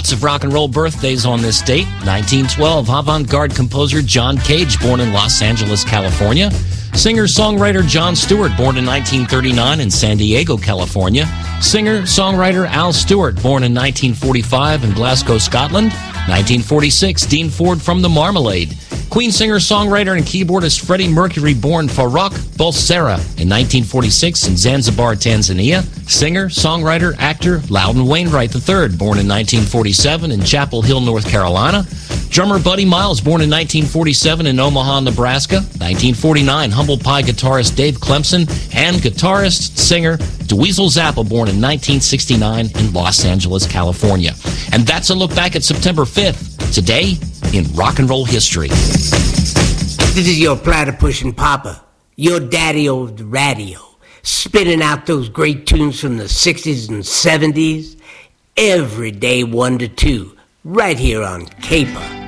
Lots of rock and roll birthdays on this date. 1912, avant-garde composer John Cage, born in Los Angeles, California. Singer-songwriter Jon Stewart, born in 1939 in San Diego, California. Singer-songwriter Al Stewart, born in 1945 in Glasgow, Scotland. 1946, Dean Ford from The Marmalade. Queen singer-songwriter and keyboardist Freddie Mercury, born Farrokh Bulsara in 1946 in Zanzibar, Tanzania. Singer, songwriter, actor Loudon Wainwright III, born in 1947 in Chapel Hill, North Carolina. Drummer Buddy Miles, born in 1947 in Omaha, Nebraska. 1949, Humble Pie guitarist Dave Clemson, and guitarist, singer Dweezil Zappa, born in 1969 in Los Angeles, California. And that's a look back at September 5th, today in rock and roll history. This is your platypus papa, your daddy over the radio, spinning out those great tunes from the 60s and 70s, every day 1 to 2, right here on Caper.